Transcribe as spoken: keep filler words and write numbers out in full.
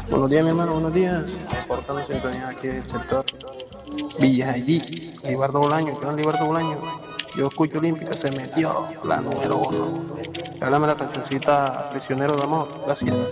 Buenos días, mi hermano, buenos días. Reportando sintonía aquí del sector Villas allí, Libardo Bolaño, que no es Libardo Bolaño. Yo escucho Olímpica, se metió la número uno. Háblame la cancioncita Prisionero de Amor, gracias.